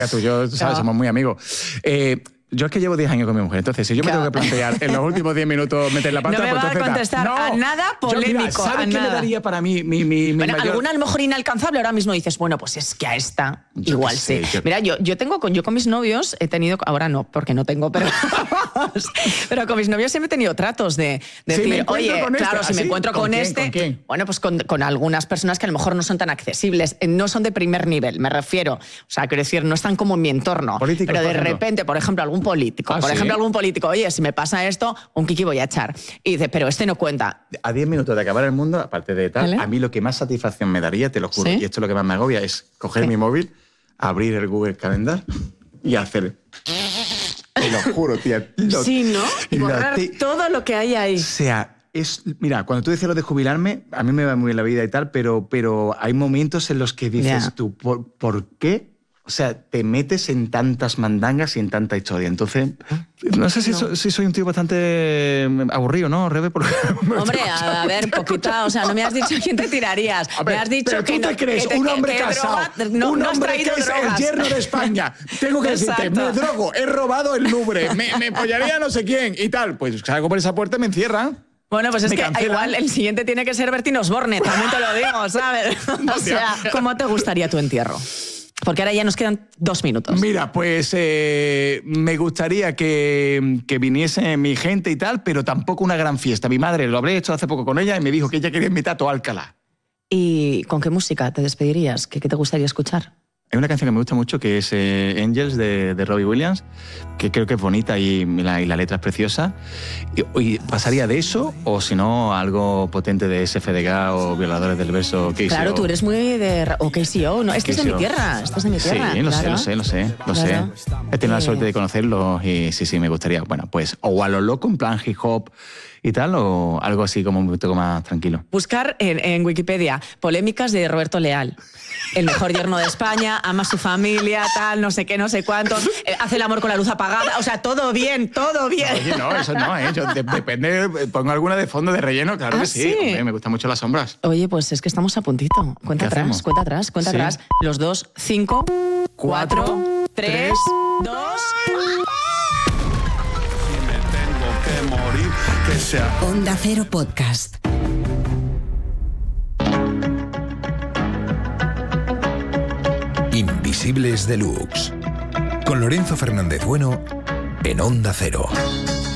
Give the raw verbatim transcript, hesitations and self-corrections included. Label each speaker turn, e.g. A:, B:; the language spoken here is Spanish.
A: Tú y yo, ¿sabes? No. Somos muy amigos. Eh, Yo es que llevo diez años con mi mujer, entonces si yo me claro. tengo que plantear en los últimos diez minutos meter la pata...
B: No me
A: pues
B: va a contestar no. a nada polémico, yo, mira,
A: ¿sabes
B: a
A: qué
B: nada?
A: me daría para mí mi, mi, mi
B: bueno,
A: mayor...
B: alguna a lo mejor inalcanzable, ahora mismo dices, bueno, pues es que a esta yo igual sé, sí. Yo... Mira, yo, yo tengo con, yo con mis novios he tenido, ahora no, porque no tengo, pero, pero con mis novios siempre he tenido tratos de, de
A: sí,
B: decir, oye,
A: claro,
B: este, si ¿sí? me encuentro con,
A: ¿Con quién,
B: este...
A: ¿Con quién?
B: Bueno, pues con, con algunas personas que a lo mejor no son tan accesibles, no son de primer nivel, me refiero. O sea, quiero decir, no están como en mi entorno.
A: Políticos,
B: pero de
A: por
B: repente, por ejemplo, algún político,
A: ah,
B: por
A: ¿sí?
B: ejemplo, algún político, oye, si me pasa esto, un kiki voy a echar. Y dice, pero este no cuenta.
A: A diez minutos de acabar el mundo, aparte de tal, ¿vale? A mí lo que más satisfacción me daría, te lo juro, ¿sí? Y esto es lo que más me agobia, es coger ¿sí? mi móvil, abrir el Google Calendar y hacer... Te lo juro, tía. Lo,
B: sí, ¿no? Y borrar
A: te...
B: todo lo que hay ahí.
A: O sea, es... Mira, cuando tú decías lo de jubilarme, a mí me va muy bien la vida y tal, pero, pero hay momentos en los que dices yeah. tú, ¿por, ¿por qué? O sea, te metes en tantas mandangas y en tanta historia. Entonces, no sé si, no. So, si soy un tío bastante aburrido, ¿no, Rebe? Porque
B: hombre, a, a ver, poquita, o sea, no me has dicho quién te tirarías.
A: Ver,
B: me has dicho
A: pero
B: que
A: tú te
B: no,
A: crees,
B: que te,
A: un hombre
B: que, que
A: casado,
B: droga, no,
A: un
B: no
A: hombre que es
B: drogas.
A: el yerno de España. Tengo que decirte, me drogo, he robado el Louvre, me, me pollaría a no sé quién y tal. Pues salgo por esa puerta y me encierran.
B: Bueno, pues es
A: me
B: que
A: cancelan.
B: Igual el siguiente tiene que ser Bertín Osborne, también te lo digo, ¿sabes? O sea, ¿cómo te gustaría tu entierro? Porque ahora ya nos quedan dos minutos.
A: Mira, pues eh, me gustaría que, que viniese mi gente y tal, pero tampoco una gran fiesta. Mi madre, lo habré hecho hace poco con ella y me dijo que ella quería invitar a todo Alcalá.
B: ¿Y con qué música te despedirías? ¿Qué, qué te gustaría escuchar?
A: Hay una canción que me gusta mucho que es eh, Angels de, de Robbie Williams, que creo que es bonita y la, y la letra es preciosa. Y, y pasaría de eso o si no algo potente de S F D K o Violadores del Verso. K C O.
B: Claro, tú eres muy de... O K C O, ¿no? Esto es de mi tierra, esto es de mi tierra.
A: Sí, lo
B: claro.
A: sé, lo sé, lo sé, lo claro. sé. He tenido la suerte de conocerlos y sí, sí, me gustaría. Bueno, pues o a lo loco, en plan hip hop y tal, o algo así como un poco más tranquilo.
B: Buscar en, en Wikipedia polémicas de Roberto Leal. El mejor yerno de España, ama a su familia, tal, no sé qué, no sé cuánto, eh, hace el amor con la luz apagada, o sea, todo bien, todo bien.
A: Oye, no, eso no, ¿eh? Yo, de, depende, pongo alguna de fondo de relleno, claro
B: ¿Ah,
A: que sí,
B: sí?
A: Hombre, me gustan mucho las sombras.
B: Oye, pues es que estamos a puntito. Cuenta atrás, hacemos? cuenta atrás, cuenta ¿Sí? atrás. Los dos, cinco, cuatro, cuatro tres, tres, dos...
C: Si me tengo que morir, que sea...
D: Onda Cero Podcast.
E: Invisibles Deluxe, con Lorenzo Fernández Bueno en Onda Cero.